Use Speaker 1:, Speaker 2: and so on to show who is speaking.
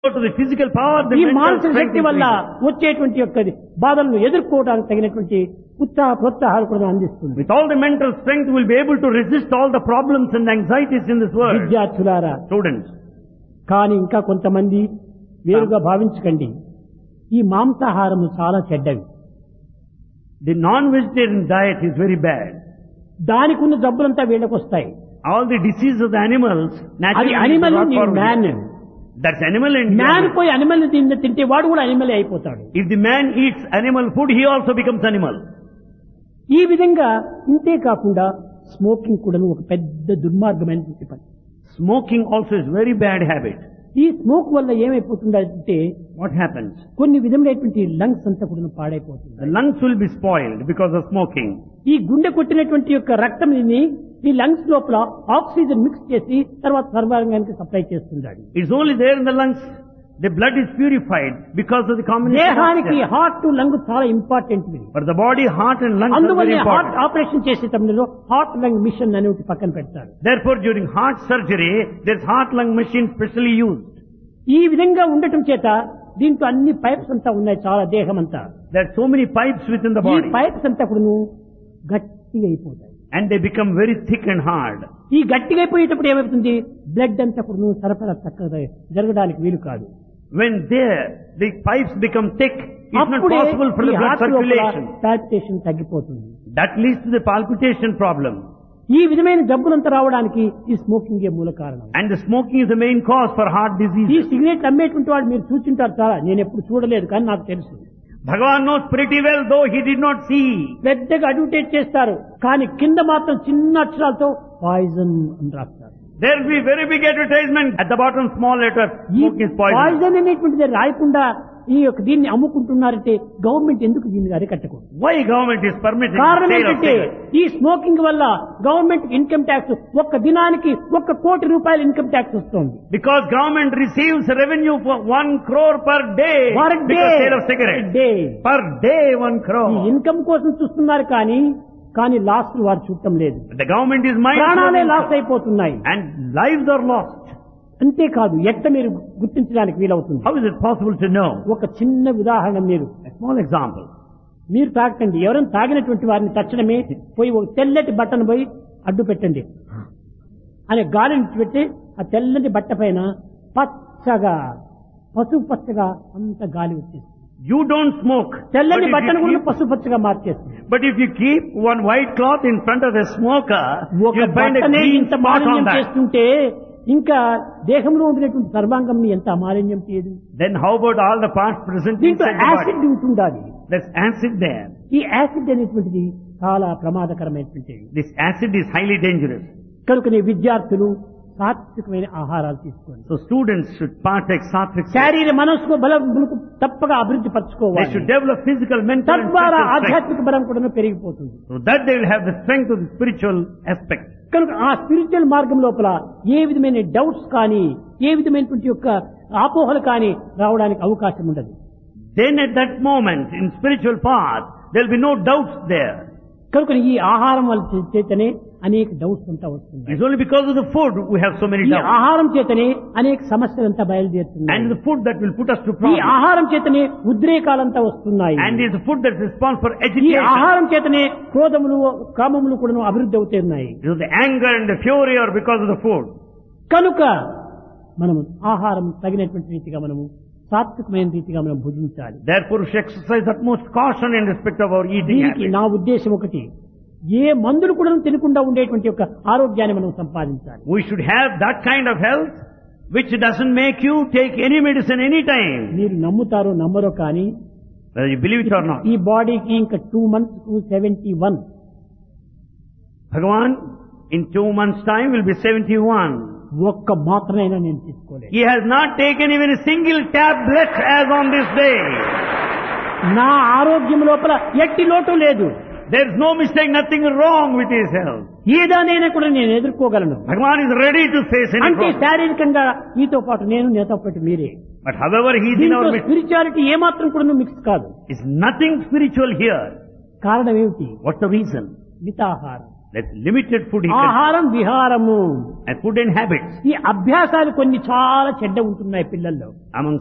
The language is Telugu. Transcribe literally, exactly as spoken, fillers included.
Speaker 1: to the physical power, the
Speaker 2: ఈ
Speaker 1: mental
Speaker 2: మానసిక
Speaker 1: strength
Speaker 2: శక్తి వల్ల
Speaker 1: increases.
Speaker 2: వచ్చేటువంటి యొక్క బాధలను ఎదుర్కోవడానికి తగినటువంటి ఉత్సాహ ప్రోత్సాహాలు కూడా అందిస్తుంది.
Speaker 1: With all the mental strength, we will be able to resist all the problems and anxieties in this world.
Speaker 2: విద్యార్థులారా,
Speaker 1: Students,
Speaker 2: కానీ ఇంకా కొంతమంది వేరుగా భావించకండి. ఈ మాంసాహారము చాలా చెడ్డవి.
Speaker 1: the non-vegetarian diet is very bad.
Speaker 2: దానికి ఉన్న జబ్బులంతా వీళ్ళకి వస్తాయి.
Speaker 1: All the diseases of the animals
Speaker 2: అది
Speaker 1: naturally
Speaker 2: animal
Speaker 1: brought forward.
Speaker 2: Man.
Speaker 1: That's animal and
Speaker 2: man
Speaker 1: human.
Speaker 2: పోయి అనిమల్ తిన్న తింటే వాడు కూడా అనిమలే అయిపోతాడు.
Speaker 1: If the man eats animal food, he also becomes animal.
Speaker 2: ఈ విధంగా ఇంతే కాకుండా స్మోకింగ్ కూడా ఒక పెద్ద దుర్మార్గమైనటువంటి పని.
Speaker 1: Smoking also is very bad habit.
Speaker 2: ఈ స్మోక్ వల్ల ఏమైపోతుందంటే
Speaker 1: What happens?
Speaker 2: కొన్ని విధములైనటువంటి లంగ్స్ అంతా కూడా పాడైపోతుంది.
Speaker 1: The lungs will be spoiled because of smoking.
Speaker 2: ఈ గుండె కొట్టినటువంటి యొక్క రక్తం ఈ లంగ్స్ లోపల ఆక్సిజన్ మిక్స్ చేసి తర్వాత సర్వాంగానికి సప్లై చేస్తున్నాడు.
Speaker 1: It's only there in the lungs. The blood is purified because of the combination.
Speaker 2: దేహానికి
Speaker 1: of
Speaker 2: హార్ట్ టు లంగ్ చాలా important.
Speaker 1: For the body, heart and lungs are very
Speaker 2: అందువల్ల హార్ట్
Speaker 1: important.
Speaker 2: ఆపరేషన్ చేసే సమయంలో హార్ట్ లంగ్ మిషన్ అనేది పక్కన పెడతారు.
Speaker 1: Therefore, during heart surgery, there's heart lung machine specially used.
Speaker 2: ఈ విధంగా ఉండటం చేత దీంట్లో అన్ని పైప్స్ అంతా ఉన్నాయి, చాలా దేహం అంతా.
Speaker 1: There are so many pipes within the
Speaker 2: ఈ
Speaker 1: body,
Speaker 2: పైప్స్ అంతా కూడా గట్టిగా అయిపోతాయి.
Speaker 1: and they become very thick and hard.
Speaker 2: ఈ గట్టిగా అయిపోయేటప్పుడు ఏమవుతుంది, బ్లడ్ అంతా కూడా సరఫరా చక్కగా జరగడానికి వీలు కాదు.
Speaker 1: When there, the pipes become thick, it's not
Speaker 2: అప్పుడే
Speaker 1: possible for the
Speaker 2: ఈ
Speaker 1: blood
Speaker 2: హార్ట్ లోపల
Speaker 1: circulation.
Speaker 2: పాల్పిటేషన్ తగ్గిపోతుంది.
Speaker 1: That leads to the palpitation problem.
Speaker 2: ఈ విధమైన జబ్బులంతా రావడానికి ఈ స్మోకింగ్ మూల కారణం.
Speaker 1: And the smoking is the main cause for heart
Speaker 2: ఈ
Speaker 1: disease.
Speaker 2: సిగరెట్ అమ్మేటువంటి వాడు మీరు చూసింటారు చాలా, నేను ఎప్పుడు చూడలేదు కానీ నాకు తెలుసు.
Speaker 1: Bhagavan knows pretty well, though he did not see.
Speaker 2: పెద్దగా అడ్వర్టైజ్ చేస్తారు కానీ కింద మాత్రం చిన్న అక్షరాలతో పాయిజన్ అని రాస్తారు.
Speaker 1: There will be very big advertisement at the bottom, small letter,
Speaker 2: ఈ
Speaker 1: smoking is poison.
Speaker 2: పాయిజన్ అనేటువంటిది రాయకుండా ఈ యొక్క దీన్ని అమ్ముకుంటున్నారంటే గవర్నమెంట్ ఎందుకు దీన్ని అరికట్టకూడదు?
Speaker 1: Why government is permitting
Speaker 2: కారణం
Speaker 1: the sale of
Speaker 2: ఏంటంటే
Speaker 1: cigarettes?
Speaker 2: ఈ స్మోకింగ్ వల్ల గవర్నమెంట్ ఇన్కమ్ ట్యాక్స్ ఒక్క దినానికి ఒక్క కోటి రూపాయల ఇన్కమ్ ట్యాక్స్ వస్తుంది.
Speaker 1: Because government receives revenue for one crore per day
Speaker 2: Per
Speaker 1: because
Speaker 2: day.
Speaker 1: sale of cigarettes.
Speaker 2: Day.
Speaker 1: Per day one
Speaker 2: ఈ
Speaker 1: crore.
Speaker 2: ఇన్కమ్ కోసం చూస్తున్నారు కానీ కానీ లాస్ట్ వారు చూడటం లేదు.
Speaker 1: The government is mindful
Speaker 2: ప్రాణాలే
Speaker 1: of
Speaker 2: లాస్
Speaker 1: it.
Speaker 2: అయిపోతున్నాయి.
Speaker 1: And lives are lost.
Speaker 2: అంతేకాదు ఎట్ట మీరు గుర్తించడానికి వీలవుతుంది.
Speaker 1: How is it possible to know?
Speaker 2: ఒక చిన్న ఉదాహరణ, మీరు
Speaker 1: A small example.
Speaker 2: మీరు తాకండి, ఎవరైనా తాగినటువంటి వారిని తక్షణమే పోయి ఒక తెల్లటి బట్టను పోయి అడ్డు పెట్టండి అనే గాలిని పెట్టి ఆ తెల్లటి బట్ట పైన పచ్చగా పసుపు పచ్చగా అంత గాలి వచ్చేస్తుంది.
Speaker 1: You don't smoke.
Speaker 2: తెల్లని
Speaker 1: But if
Speaker 2: బట్టను
Speaker 1: you
Speaker 2: కూడా
Speaker 1: keep-
Speaker 2: పసుపు పచ్చగా మార్చేస్తుంది.
Speaker 1: But if you keep one white cloth in front of the smoker,
Speaker 2: ఒక
Speaker 1: you'll find a
Speaker 2: బట్టనే
Speaker 1: green
Speaker 2: ఇంత
Speaker 1: spot
Speaker 2: మాలిన్యం
Speaker 1: on that.
Speaker 2: చేస్తుంటే ఇంకా దేహంలో ఉండినటువంటి సర్వాంగం ఎంత మాలిన్యం చేయదు.
Speaker 1: Then how about all the parts present
Speaker 2: దీంట్లో
Speaker 1: inside the
Speaker 2: యాసిడ్
Speaker 1: body?
Speaker 2: ఉంటుండాలి.
Speaker 1: There's acid there.
Speaker 2: ఈ యాసిడ్ అనేటువంటిది చాలా ప్రమాదకరమైనటువంటిది.
Speaker 1: This acid is highly dangerous.
Speaker 2: కనుకనే విద్యార్థులు సాత్వికమైన ఆహారాలు తీసుకోండి.
Speaker 1: So students should partake sattvic.
Speaker 2: శారీర మనస్సు బలములకు తప్పగా అభివృద్ధి
Speaker 1: They
Speaker 2: పరచుకోవాలి.
Speaker 1: should develop physical, mental and
Speaker 2: తద్వారా
Speaker 1: spiritual strength.
Speaker 2: ఆధ్యాత్మిక బలం కూడా పెరిగిపోతుంది.
Speaker 1: So that they will have the strength of the spiritual aspect.
Speaker 2: కనుక ఆ స్పిరిచువల్ మార్గం లోపల ఏ విధమైన డౌట్స్ కానీ ఏ విధమైనటువంటి యొక్క అపోహలు కానీ రావడానికి అవకాశం ఉండదు.
Speaker 1: Then at that moment in spiritual path, there will be no doubts there.
Speaker 2: కనుక ఈ ఆహారం వల్ల చేతనే అనేక డౌట్స్ అంతా వస్తుంది.
Speaker 1: It's only because of the food we have so many
Speaker 2: ఈ
Speaker 1: doubts.
Speaker 2: ఆహారం చేతనే అనేక సమస్యలంతా బయలుదేరుతున్నాయి.
Speaker 1: And the food that will put us to
Speaker 2: ఈ
Speaker 1: problems.
Speaker 2: ఆహారం చేతనే ఉద్రేకాలంతా వస్తున్నాయి.
Speaker 1: And is the food that responds for
Speaker 2: ఈ
Speaker 1: agitation.
Speaker 2: ఆహారం చేతనే క్రోధములు కామములు కూడా అభివృద్ధి అవుతున్నాయి.
Speaker 1: You know, the anger and the fury are because of the food.
Speaker 2: కనుక మనము ఆహారం తగినటువంటి రీతిగా మనము సాత్వికమైన రీతిగా మనం భుజించాలి.
Speaker 1: Therefore we should exercise utmost caution in respect of our eating
Speaker 2: దీనికి
Speaker 1: habits.
Speaker 2: నా ఉద్దేశం ఒకటి, ఏ మందులు కూడా తినకుండా ఉండేటువంటి యొక్క ఆరోగ్యాన్ని మనం సంపాదించాలి.
Speaker 1: We should have that kind of health which doesn't make you take any medicine any time.
Speaker 2: మీరు నమ్ముతారో నమ్మరో కానీ
Speaker 1: Whether you believe it or not.
Speaker 2: ఈ బాడీకి ఇంకా two months two seventy one
Speaker 1: Bhagavan in two months time will be seventy-one.
Speaker 2: ఒక్క మాత్రమైనా నేను తీసుకోలేదు.
Speaker 1: He has not taken even a single tablet as on this day.
Speaker 2: నా ఆరోగ్యం లోపల ఎట్టి లోటు లేదు.
Speaker 1: There is no mistake, nothing wrong with his health.
Speaker 2: ఏదానైనా కూడా నేను ఎదుర్కోగలను.
Speaker 1: Bhagavan is ready to face any
Speaker 2: అంటే
Speaker 1: problem.
Speaker 2: శారీరకంగా మీతో పాటు నేను నేతో పాటు మీరే.
Speaker 1: But however he is in
Speaker 2: దీంట్లో
Speaker 1: our midst,
Speaker 2: స్పిరిచువాలిటీ ఏమాత్రం కూడా మిక్స్ కాదు.
Speaker 1: is nothing spiritual here.
Speaker 2: కారణం ఏమిటి?
Speaker 1: What's the reason?
Speaker 2: మితాహారం.
Speaker 1: That's limited food he can,
Speaker 2: ఆహారం విహారము
Speaker 1: and food and habits.
Speaker 2: ఈ అభ్యాసాలు కొన్ని చాలా చెడ్డ ఉంటున్నాయి పిల్లల్లో.
Speaker 1: Among